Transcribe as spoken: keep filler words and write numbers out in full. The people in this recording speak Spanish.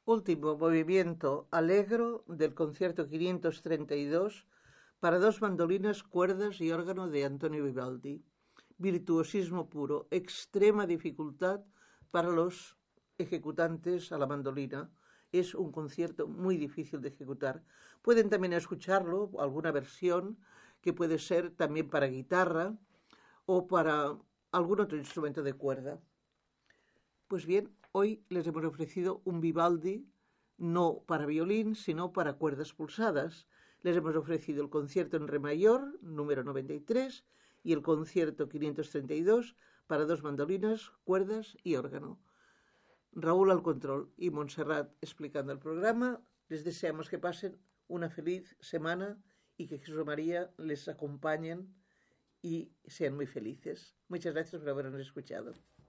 Último movimiento allegro del concierto quinientos treinta y dos para dos mandolinas, cuerdas y órgano de Antonio Vivaldi. Virtuosismo puro, extrema dificultad para los ejecutantes a la mandolina. Es un concierto muy difícil de ejecutar. Pueden también escucharlo, alguna versión que puede ser también para guitarra o para algún otro instrumento de cuerda. Pues bien, hoy les hemos ofrecido un Vivaldi no para violín, sino para cuerdas pulsadas. Les hemos ofrecido el concierto en re mayor, número noventa y tres, y el concierto quinientos treinta y dos para dos mandolinas, cuerdas y órgano. Raúl al control y Montserrat explicando el programa. Les deseamos que pasen una feliz semana y que Jesús y María les acompañen y sean muy felices. Muchas gracias por habernos escuchado.